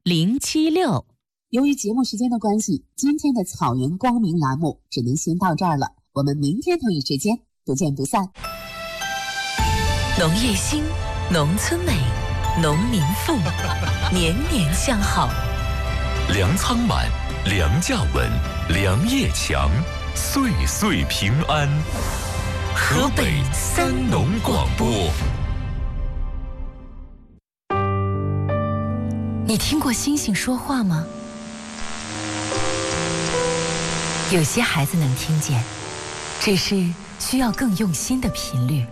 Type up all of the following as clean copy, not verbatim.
076。 由于节目时间的关系，今天的草原光明栏目只能先到这儿了。我们明天同一时间不见不散。 农业兴，农村美，农民富，年年向好。 粮仓满，粮价稳，粮业强，岁岁平安。河北三农广播。 你听过星星说话吗？有些孩子能听见，只是需要更用心的频率。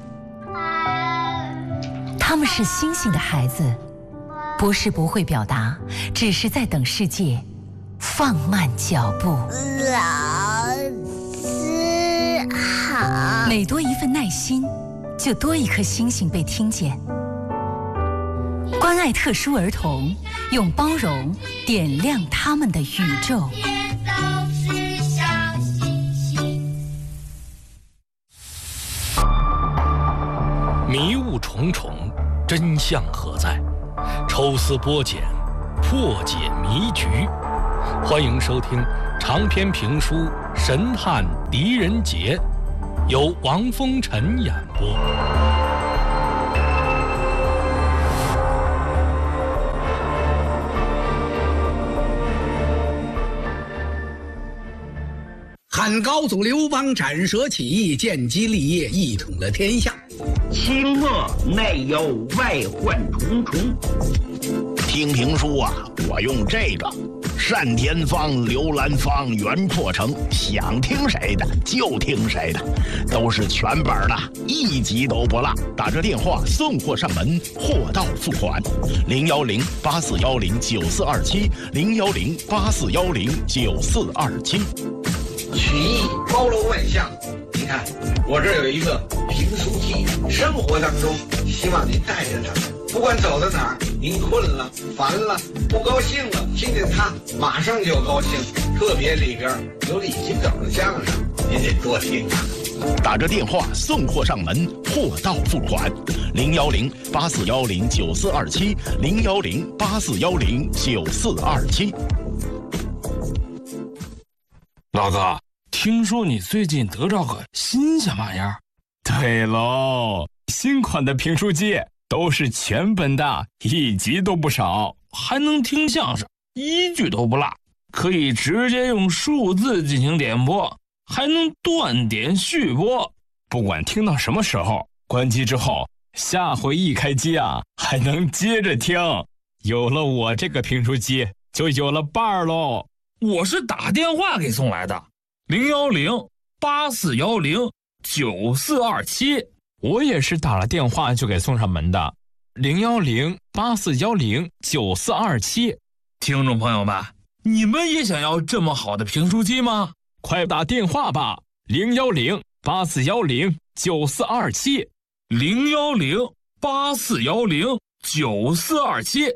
他们是星星的孩子，不是不会表达，只是在等世界放慢脚步。 老师好。 每多一份耐心，就多一颗星星被听见。关爱特殊儿童，用包容点亮他们的宇宙。 迷雾重重，真相何在？抽丝剥茧，破解迷局。欢迎收听长篇评书《神探狄仁杰》，由王风尘演播。 汉高祖刘邦斩蛇起义，建基立业，一统了天下。 清末内忧外患重重。 听评书啊，我用这个单田芳、刘兰芳、袁阔成，想听谁的就听谁的，都是全本的，一集都不落。打着电话送货上门，货到付款。010-8410-9427，010-8410-9427。 曲艺包罗万象，你看我这有一个评书记，生活当中希望您带着它，不管走到哪儿，您困了、烦了、不高兴了，听见它马上就高兴。特别里边有李金斗的相声，您得多听啊。 打着电话送货上门，货到付款。010-8410-9427，010-8410-9427。 老哥，听说你最近得着个新鲜玩意儿？ 对喽，新款的评书机都是全本的，一集都不少， 还能听相声，一句都不落，可以直接用数字进行点播，还能断点续播， 不管听到什么时候，关机之后，下回一开机啊，还能接着听。有了我这个评书机，就有了伴儿喽。 我是打电话给送来的，010-8410-9427。 我也是打了电话就给送上门的，010-8410-9427。 听众朋友们，你们也想要这么好的评书机吗？ 快打电话吧，010-8410-9427。 010-8410-9427。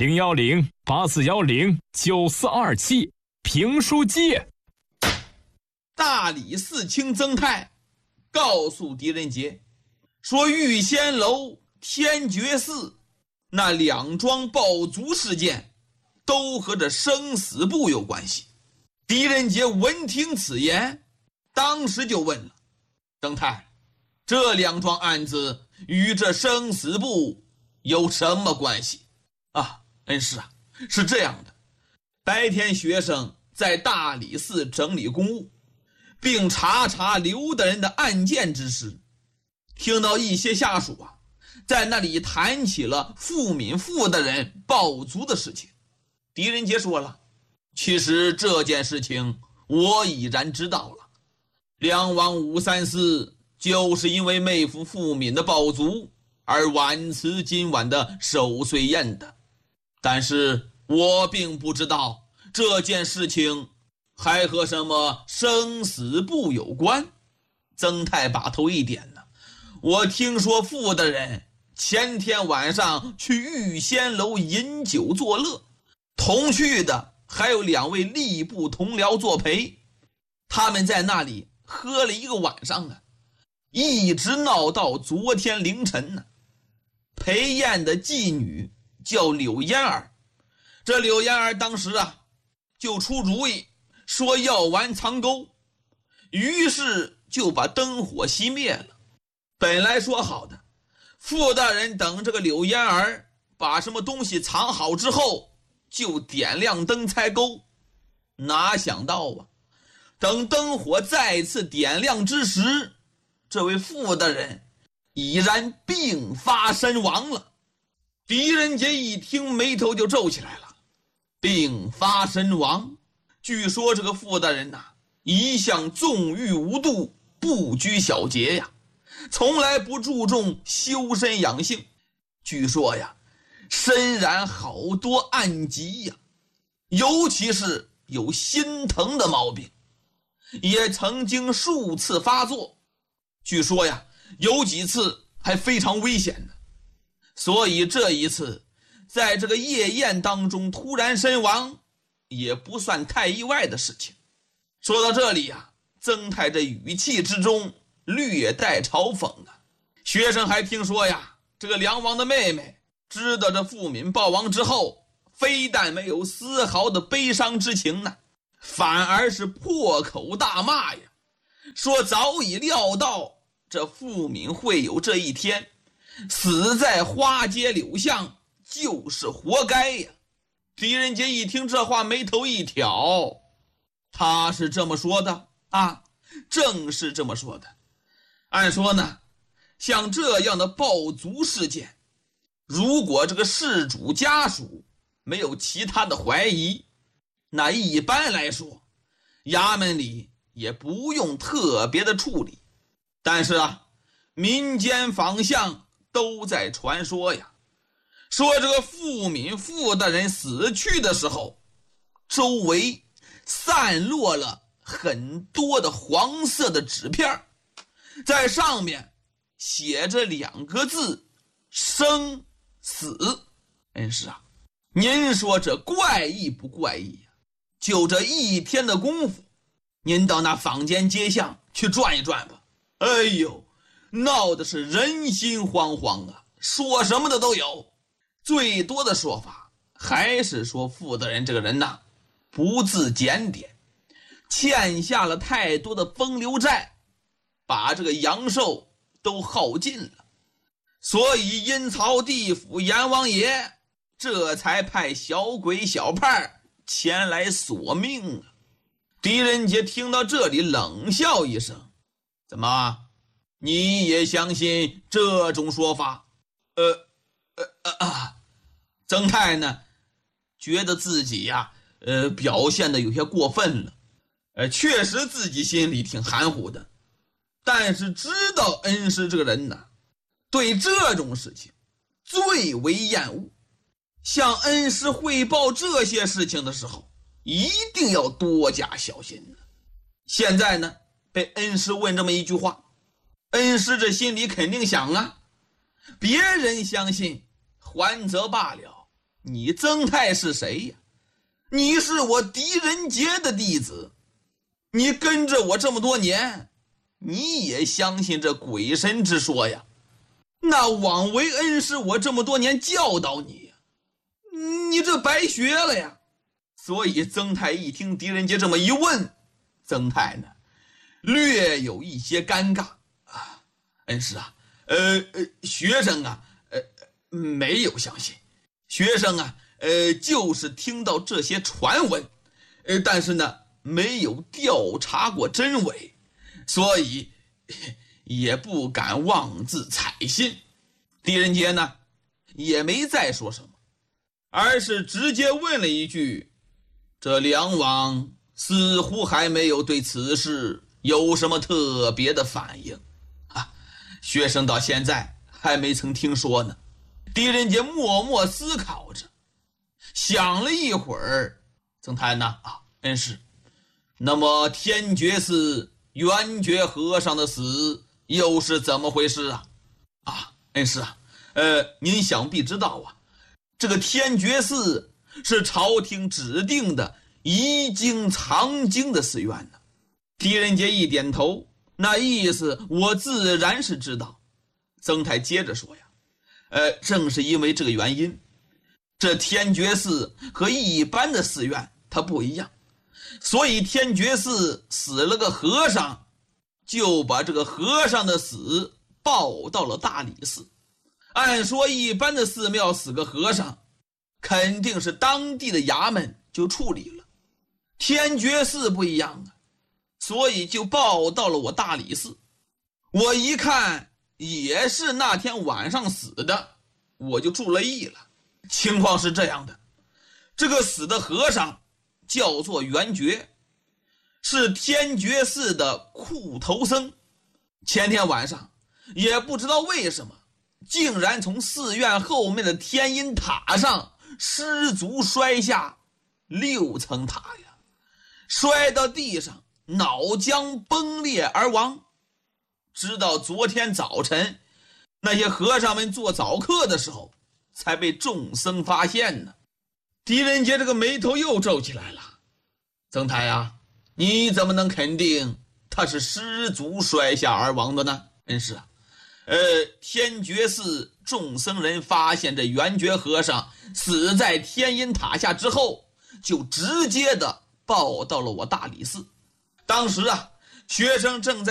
010-8410-9427。评书机。 大理寺卿曾泰告诉狄仁杰说，玉仙楼、天觉寺那两桩爆卒事件都和这生死簿有关系。狄仁杰闻听此言，当时就问了曾泰，这两桩案子与这生死簿有什么关系啊？恩师啊，是这样的，白天学生在大理寺整理公务，并查刘的人的案件之时，听到一些下属啊在那里谈起了傅敏富的人爆卒的事情。狄仁杰说了，其实这件事情我已然知道了，梁王武三思就是因为妹夫傅敏的爆卒而晚辞今晚的守岁宴的，但是我并不知道这件事情还和什么生死簿有关。曾泰把头一点呢，我听说傅的人前天晚上去玉仙楼饮酒作乐，同去的还有2位吏部同僚作陪，他们在那里喝了一个晚上啊，一直闹到昨天凌晨呢。陪宴的妓女叫柳嫣儿， 这柳延儿当时就出主意说要玩藏钩，于是就把灯火熄灭了。本来说好的，傅大人等这个柳延儿把什么东西藏好之后，就点亮灯猜钩。哪想到等灯火再次点亮之时，这位傅大人已然病发身亡了。狄仁杰一听，眉头就皱起来了。病发身亡，据说这个傅大人一向纵欲无度，不拘小节呀，从来不注重修身养性。据说身染好多暗疾呀，尤其是有心疼的毛病，也曾经数次发作。据说有几次还非常危险呢。所以这一次在这个夜宴当中突然身亡，也不算太意外的事情。说到这里曾太这语气之中略带嘲讽学生还听说这个梁王的妹妹知道这傅敏暴亡之后，非但没有丝毫的悲伤之情呢，反而是破口大骂说早已料到这傅敏会有这一天，死在花街柳巷就是活该呀。狄仁杰一听这话，眉头一挑，他是这么说的正是这么说的。按说呢，像这样的暴族事件，如果这个事主家属没有其他的怀疑，那一般来说衙门里也不用特别的处理。但是民间坊巷都在传说说这个傅敏傅大人死去的时候，周围散落了很多的黄色的纸片，在上面写着2个字：生死。是您说这怪异不怪异就这一天的功夫，您到那坊间街巷去转一转吧。哎呦，闹的是人心惶惶说什么的都有。最多的说法还是说傅大人这个人不自检点，欠下了太多的风流债，把这个阳寿都耗尽了，所以阴曹地府阎王爷这才派小鬼小派前来索命狄仁杰听到这里冷笑一声：怎么你也相信这种说法？曾太呢觉得自己表现的有些过分了，确实自己心里挺含糊的，但是知道恩师这个人对这种事情最为厌恶，向恩师汇报这些事情的时候一定要多加小心现在呢被恩师问这么一句话，恩师这心里肯定想别人相信还则罢了，你曾太是谁呀？你是我狄仁杰的弟子，你跟着我这么多年，你也相信这鬼神之说呀？那枉为恩师我这么多年教导你呀，你这白学了呀。所以曾太一听狄仁杰这么一问，曾太呢略有一些尴尬恩师学生没有相信，学生就是听到这些传闻，但是呢没有调查过真伪，所以也不敢妄自采信。狄仁杰呢也没再说什么，而是直接问了一句：这梁王似乎还没有对此事有什么特别的反应学生到现在还没曾听说呢。狄仁杰默默思考着，想了一会儿，曾太恩师，那么天觉寺圆觉和尚的死又是怎么回事恩师您想必知道这个天觉寺是朝廷指定的遗经藏经的寺院呢。狄仁杰一点头，那意思我自然是知道。曾太接着说正是因为这个原因， 这天觉寺和一般的寺院它不一样，所以天觉寺死了个和尚，就把这个和尚的死报到了大理寺。按说一般的寺庙死个和尚，肯定是当地的衙门就处理了。天觉寺不一样啊，所以就报到了我大理寺。我一看也是那天晚上死的，我就注了意了。情况是这样的，这个死的和尚叫做圆觉，是天觉寺的库头僧。前天晚上也不知道为什么，竟然从寺院后面的天音塔上失足摔下6层塔呀，摔到地上，脑浆崩裂而亡。直到昨天早晨，那些和尚们做早课的时候，才被众僧发现呢。狄仁杰这个眉头又皱起来了。曾台啊，你怎么能肯定他是失足摔下而亡的呢？是啊，天觉寺众僧人发现这圆觉和尚死在天音塔下之后，就直接的报到了我大理寺。当时啊，学生正在